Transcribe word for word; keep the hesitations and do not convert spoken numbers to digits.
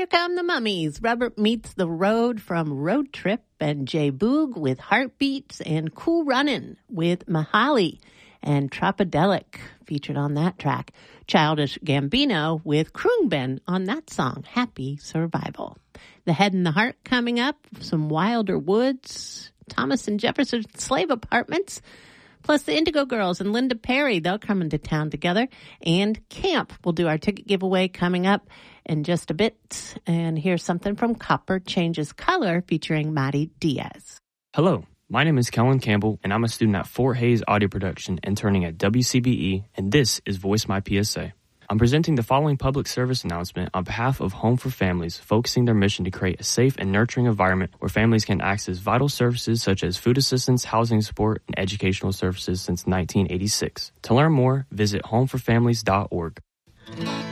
here come the Mummies. Rubber Meets the Road from Road Trip, and Jay Boog with Heartbeats, and Cool Runnin' with Mahali, and Tropodelic featured on that track. Childish Gambino with Kroongbin on that song, Happy Survival. The Head and the Heart coming up, some Wilder Woods, Thomas and Jefferson Slave Apartments, plus the Indigo Girls and Linda Perry. They'll come into town together. And Camp. We'll do our ticket giveaway coming up in just a bit. And here's something from Copper Changes Color featuring Mari Diaz. Hello, my name is Kellen Campbell, and I'm a student at Fort Hays Audio Production, interning at W C B E, and this is Voice My P S A. I'm presenting the following public service announcement on behalf of Home for Families, focusing their mission to create a safe and nurturing environment where families can access vital services such as food assistance, housing support, and educational services since nineteen eighty-six. To learn more, visit home for families dot org.